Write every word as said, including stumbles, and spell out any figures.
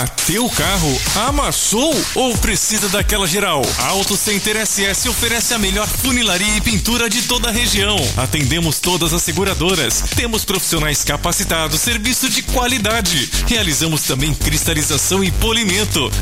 Teu carro amassou ou precisa daquela geral? A Auto Center S S oferece a melhor funilaria e pintura de toda a região. Atendemos todas as seguradoras. Temos profissionais capacitados, serviço de qualidade. Realizamos também cristalização e polimento.